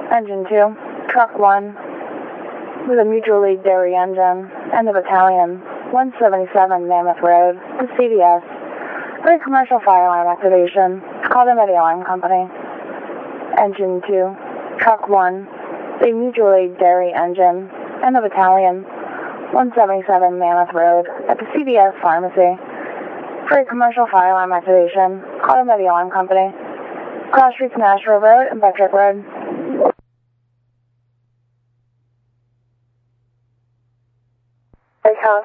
Engine 2, Truck 1, with a mutual aid dairy engine, and the battalion, 177 Mammoth Road, the CVS, for a commercial fire alarm activation. Call them at the alarm company. Engine 2, Truck 1, the mutual aid dairy engine, and the battalion, 177 Mammoth Road, at the CVS Pharmacy, for a commercial fire alarm activation. Call them at the alarm company. Cross Streets Nashville Road and Buttrick Road.